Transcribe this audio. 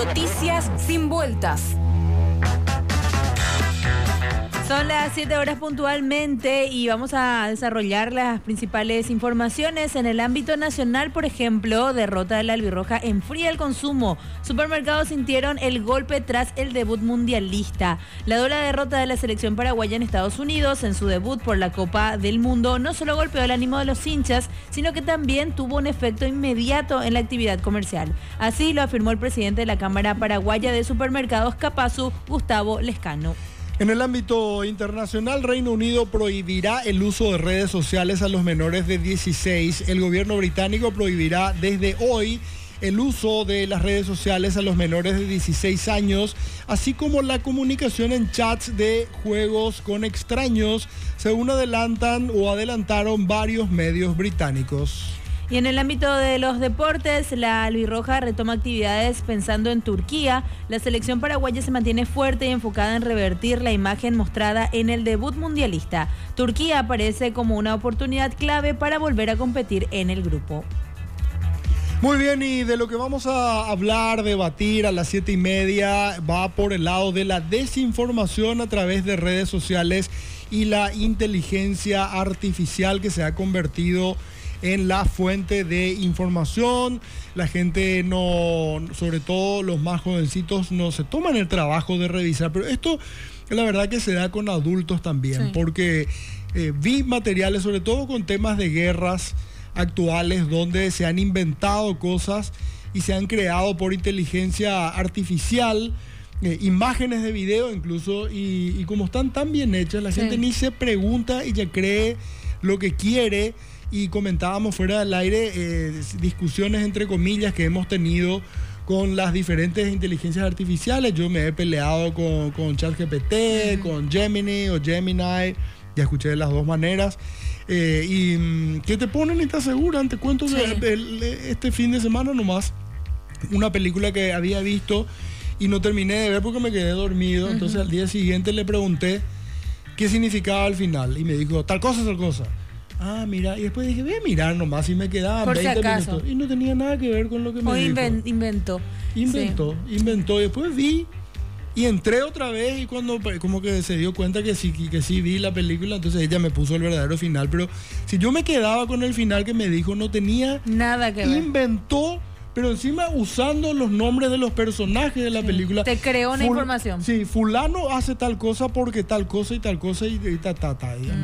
Noticias sin vueltas. Son las 7 horas puntualmente y vamos a desarrollar las principales informaciones. En el ámbito nacional, por ejemplo, derrota de la albirroja enfría el consumo. Supermercados sintieron el golpe tras el debut mundialista. La dura derrota de la selección paraguaya en Estados Unidos en su debut por la Copa del Mundo no solo golpeó el ánimo de los hinchas, sino que también tuvo un efecto inmediato en la actividad comercial. Así lo afirmó el presidente de la Cámara Paraguaya de Supermercados Capasu, Gustavo Lescano. En el ámbito internacional, Reino Unido prohibirá el uso de redes sociales a los menores de 16. El gobierno británico prohibirá desde hoy el uso de las redes sociales a los menores de 16 años, así como la comunicación en chats de juegos con extraños, según adelantaron varios medios británicos. Y en el ámbito de los deportes, la albirroja retoma actividades pensando en Turquía. La selección paraguaya se mantiene fuerte y enfocada en revertir la imagen mostrada en el debut mundialista. Turquía aparece como una oportunidad clave para volver a competir en el grupo. Muy bien, y de lo que vamos a hablar, debatir a las 7:30 va por el lado de la desinformación a través de redes sociales y la inteligencia artificial que se ha convertido en la fuente de información. La gente no, sobre todo los más jovencitos, no se toman el trabajo de revisar, pero esto la verdad que se da con adultos también, sí. Porque vi materiales, sobre todo con temas de guerras actuales, donde se han inventado cosas y se han creado por inteligencia artificial, imágenes de video incluso, y como están tan bien hechas, la gente ni se pregunta y ya cree lo que quiere. Y comentábamos fuera del aire discusiones entre comillas que hemos tenido con las diferentes inteligencias artificiales. Yo me he peleado con ChatGPT, con Gemini o Gemini, ya escuché de las dos maneras, y que te ponen y te aseguran. Te cuento este fin de semana nomás una película que había visto y no terminé de ver porque me quedé dormido. Entonces al día siguiente le pregunté qué significaba al final y me dijo tal cosa. Ah, mira, y después dije, voy a mirar nomás y me quedaban por 20 si acaso. minutos. Y no tenía nada que ver con lo que me dijo. Inventó. Inventó. Y después vi y entré otra vez y cuando como que se dio cuenta que sí vi la película, entonces ella me puso el verdadero final. Pero si yo me quedaba con el final que me dijo, no tenía nada que ver. Inventó, pero encima usando los nombres de los personajes de la película. Te creó una información. Sí, fulano hace tal cosa porque tal cosa y tal cosa y ta.